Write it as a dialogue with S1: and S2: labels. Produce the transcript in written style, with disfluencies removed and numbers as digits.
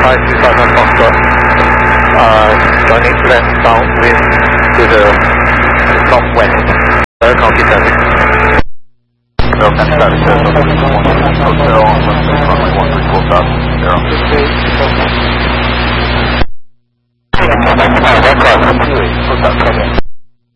S1: 527 Foxtrot, joining left downwind to the northwest. Very copy service.
S2: No, copy service. Hotel, runway 13 full stop. Zero.
S1: Full stop, come in.